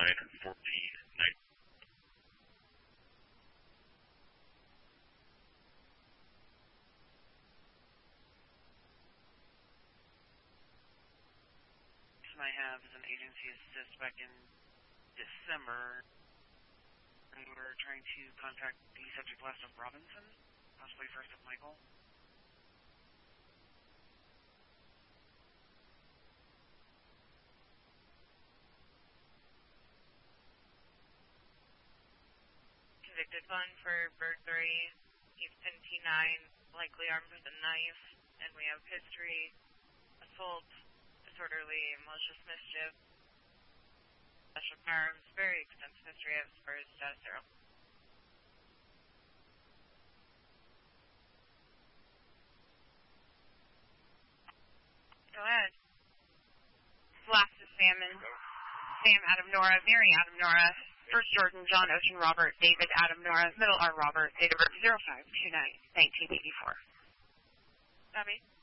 I have as an agency assist back in December. We were trying to contact the subject last of Robinson, possibly first of Michael. Convicted fund for burglary, Houston T9, likely armed with a knife, and we have history, assault, disorderly, malicious mischief, special firearms, very extensive history as far as status zero. Go ahead. Last is Sam Adam Nora, Mary Adam Nora, First Jordan, John Ocean Robert, David Adam Nora, Middle R Robert, date of birth 05/29/1984. Bobby?